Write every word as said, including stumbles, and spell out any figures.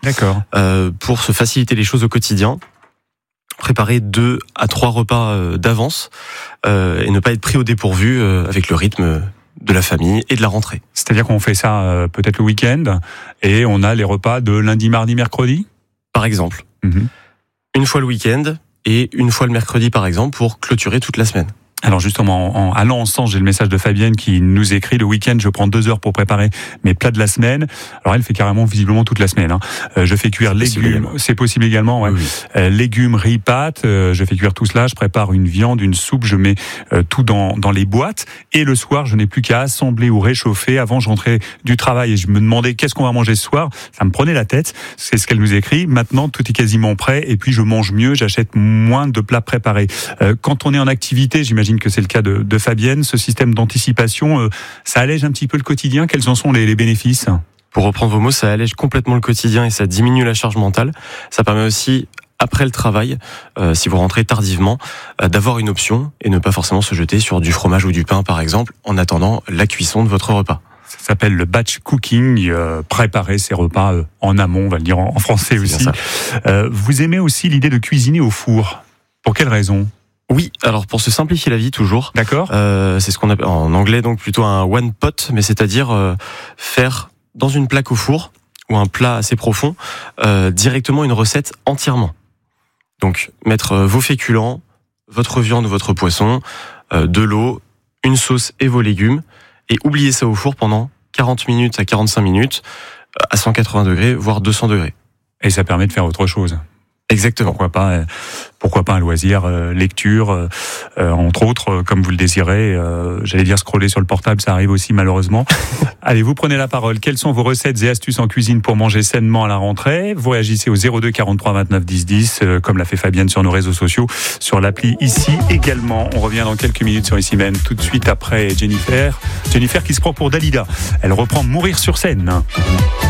D'accord. Euh, pour se faciliter les choses au quotidien, préparer deux à trois repas euh, d'avance euh, et ne pas être pris au dépourvu euh, avec le rythme de la famille et de la rentrée. C'est-à-dire qu'on fait ça euh, peut-être le week-end et on a les repas de lundi, mardi, mercredi ? Par exemple, mmh. une fois le week-end et une fois le mercredi par exemple pour clôturer toute la semaine. Alors justement, en allant en ce sens, j'ai le message de Fabienne qui nous écrit: le week-end, je prends deux heures pour préparer mes plats de la semaine. Alors elle fait carrément visiblement toute la semaine. Hein. Euh, je fais cuire c'est légumes, possible c'est possible également. Ouais. Oui. Euh, légumes, riz, pâtes. Euh, je fais cuire tout cela. Je prépare une viande, une soupe. Je mets euh, tout dans dans les boîtes. Et le soir, je n'ai plus qu'à assembler ou réchauffer. Avant, je rentrais du travail et je me demandais qu'est-ce qu'on va manger ce soir. Ça me prenait la tête. C'est ce qu'elle nous écrit. Maintenant, tout est quasiment prêt. Et puis, je mange mieux. J'achète moins de plats préparés. Euh, quand on est en activité, j'imagine que c'est le cas de de Fabienne, ce système d'anticipation, euh, ça allège un petit peu le quotidien. Quels en sont les, les bénéfices ? Pour reprendre vos mots, ça allège complètement le quotidien et ça diminue la charge mentale. Ça permet aussi, après le travail, euh, si vous rentrez tardivement, euh, d'avoir une option et ne pas forcément se jeter sur du fromage ou du pain, par exemple, en attendant la cuisson de votre repas. Ça s'appelle le batch cooking, euh, préparer ses repas euh, en amont, on va le dire en, en français C'est aussi. bien ça. Euh, vous aimez aussi l'idée de cuisiner au four. Pour quelle raison ? Oui, alors pour se simplifier la vie toujours. D'accord. Euh, c'est ce qu'on appelle en anglais donc plutôt un one pot, mais c'est-à-dire euh, faire dans une plaque au four ou un plat assez profond euh, directement une recette entièrement. Donc mettre euh, vos féculents, votre viande ou votre poisson, euh, de l'eau, une sauce et vos légumes et oublier ça au four pendant quarante minutes à quarante-cinq minutes à cent quatre-vingts degrés voire deux cents degrés. Et ça permet de faire autre chose. Exactement. Pourquoi pas, euh, pourquoi pas un loisir, euh, lecture, euh, euh, entre autres, euh, comme vous le désirez. Euh, j'allais dire scroller sur le portable, ça arrive aussi malheureusement. Allez, vous prenez la parole. Quelles sont vos recettes et astuces en cuisine pour manger sainement à la rentrée ? Vous réagissez au zéro deux quarante-trois vingt-neuf dix dix, euh, comme l'a fait Fabienne sur nos réseaux sociaux, sur l'appli Ici également. On revient dans quelques minutes sur Ici Même, tout de suite après Jennifer. Jennifer qui se prend pour Dalida. Elle reprend Mourir sur scène.